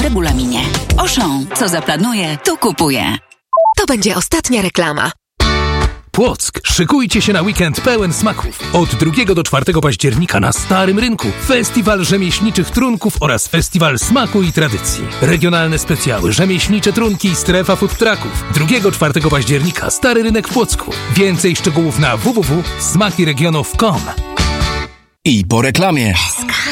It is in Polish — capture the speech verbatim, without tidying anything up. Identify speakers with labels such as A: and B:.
A: regulaminie. Auchan, co zaplanuje, to kupuje.
B: To będzie ostatnia reklama.
C: Płock. Szykujcie się na weekend pełen smaków. Od drugiego do czwartego października na Starym Rynku Festiwal Rzemieślniczych Trunków oraz Festiwal Smaku i Tradycji. Regionalne specjały, rzemieślnicze trunki i strefa food trucków. drugiego do czwartego października Stary Rynek w Płocku. Więcej szczegółów na w w w kropka smaki regionów kropka com.
D: I po reklamie.